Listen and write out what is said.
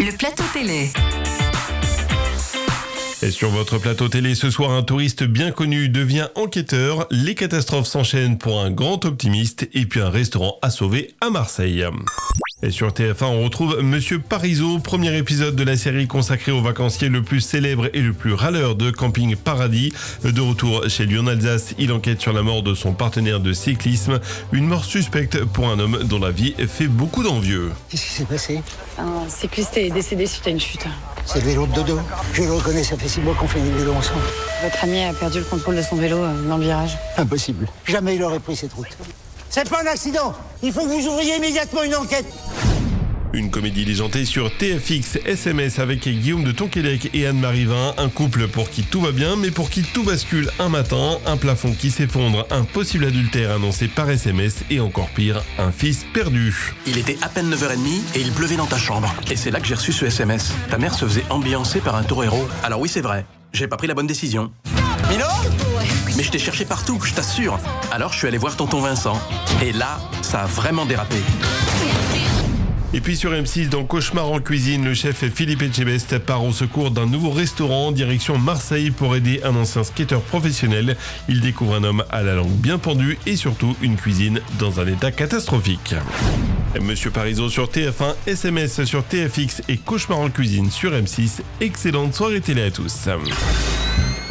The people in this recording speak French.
Le plateau télé. Et sur votre plateau télé ce soir, un touriste bien connu devient enquêteur, les catastrophes s'enchaînent pour un grand optimiste et puis un restaurant à sauver à Marseille. Et sur TF1, on retrouve Monsieur Parisot, premier épisode de la série consacrée au vacancier le plus célèbre et le plus râleur de Camping Paradis. De retour chez lui en Alsace, il enquête sur la mort de son partenaire de cyclisme, une mort suspecte pour un homme dont la vie fait beaucoup d'envieux. Qu'est-ce qui s'est passé? Un cycliste est décédé suite à une chute. C'est le vélo de Dodo. Je le reconnais, ça fait 6 mois qu'on fait du vélo ensemble. Votre ami a perdu le contrôle de son vélo dans le virage. Impossible. Jamais il aurait pris cette route. C'est pas un accident. Il faut que vous ouvriez immédiatement une enquête. Une comédie légendée sur TFX SMS avec Guillaume de Tonquédec et Anne-Marie Vin, un couple pour qui tout va bien mais pour qui tout bascule un matin, un plafond qui s'effondre, un possible adultère annoncé par SMS et encore pire, un fils perdu. Il était à peine 9h30 et il pleuvait dans ta chambre. Et c'est là que j'ai reçu ce SMS. Ta mère se faisait ambiancer par un torero. Alors oui, c'est vrai, j'ai pas pris la bonne décision. Mino ? Mais je t'ai cherché partout, je t'assure. Alors je suis allé voir tonton Vincent. Et là, ça a vraiment dérapé. Et puis sur M6, dans Cauchemar en cuisine, le chef Philippe Etchebest part au secours d'un nouveau restaurant en direction Marseille pour aider un ancien skateur professionnel. Il découvre un homme à la langue bien pendue et surtout une cuisine dans un état catastrophique. Monsieur Parisot sur TF1, SMS sur TFX et Cauchemar en cuisine sur M6. Excellente soirée télé à tous.